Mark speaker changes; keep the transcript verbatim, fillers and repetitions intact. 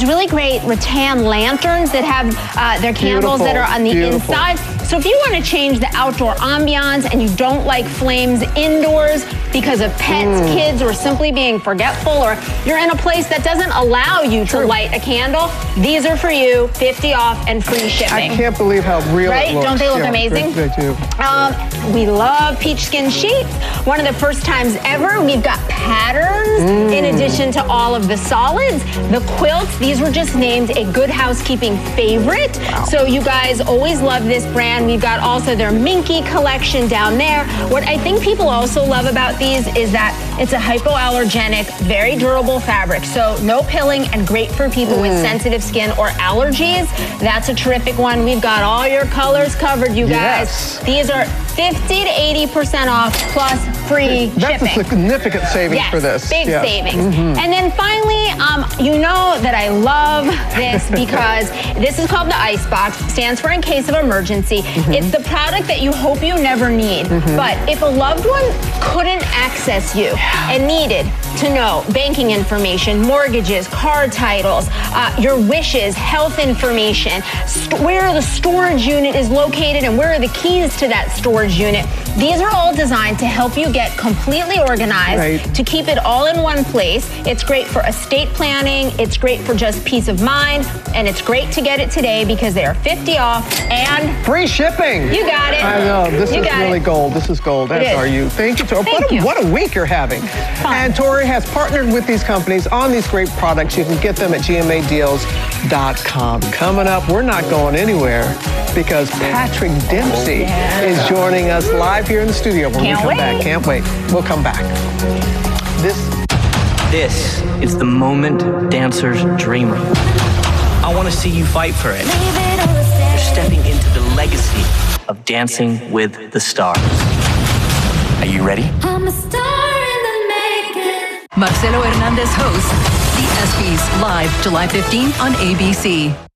Speaker 1: these really great rattan lanterns that have uh, their candles
Speaker 2: Beautiful.
Speaker 1: that are on the
Speaker 2: Beautiful.
Speaker 1: inside. So if you want to change the outdoor ambiance and you don't like flames indoors because of pets,
Speaker 2: Mm.
Speaker 1: kids, or simply being forgetful, or you're in a place that doesn't allow you to light a candle, these are for you, fifty off and free shipping.
Speaker 2: I can't believe how real
Speaker 1: Right?
Speaker 2: it looks.
Speaker 1: Don't they look
Speaker 2: Yeah,
Speaker 1: amazing?
Speaker 2: They, they do.
Speaker 1: Um, we love peach skin sheets. One of the first times ever, we've got patterns
Speaker 2: Mm.
Speaker 1: in addition to all of the solids. The quilts, these were just named a Good Housekeeping favorite.
Speaker 2: Wow.
Speaker 1: So you guys always love this brand. We've got also their Minky collection down there. What I think people also love about these is that it's a hypoallergenic, very durable fabric. So no pilling and great for people mm. with sensitive skin or allergies. That's a terrific one. We've got all your colors covered, you guys.
Speaker 2: Yes.
Speaker 1: These are fifty to eighty percent off plus free
Speaker 2: That's
Speaker 1: shipping.
Speaker 2: a significant savings
Speaker 1: yes,
Speaker 2: for this.
Speaker 1: Big
Speaker 2: yes.
Speaker 1: savings.
Speaker 2: Mm-hmm.
Speaker 1: And then finally, um, you know that I love this because this is called the Ice Box. Stands for in case of emergency. Mm-hmm. It's the product that you hope you never need. Mm-hmm. But if a loved one couldn't access you and needed to know banking information, mortgages, car titles, uh, your wishes, health information, st- where the storage unit is located and where are the keys to that storage unit. These are all designed to help you get completely organized,
Speaker 2: right.
Speaker 1: to keep it all in one place. It's great for estate planning, it's great for just peace of mind, and it's great to get it today because they are fifty off and
Speaker 2: free shipping.
Speaker 1: You got it.
Speaker 2: I know, this
Speaker 1: you
Speaker 2: is really
Speaker 1: it.
Speaker 2: gold. This is gold, as are you. Thank you.
Speaker 1: Thank
Speaker 2: what, a,
Speaker 1: you.
Speaker 2: what a week you're having.
Speaker 1: Fun.
Speaker 2: And Tori has partnered with these companies on these great products. You can get them at G M A deals dot com. Coming up, we're not going anywhere because Patrick Dempsey
Speaker 1: yeah.
Speaker 2: is joining us live here in the studio when
Speaker 1: Can't
Speaker 2: we come
Speaker 1: wait.
Speaker 2: back. Can't wait. We'll come back. This
Speaker 3: This is the moment dancers dream of. I want to see you fight for it. You're stepping into the legacy of Dancing with the Stars. Are you ready?
Speaker 4: I'm a star in the making.
Speaker 5: Marcelo Hernandez hosts The ESPYs live July fifteenth on A B C.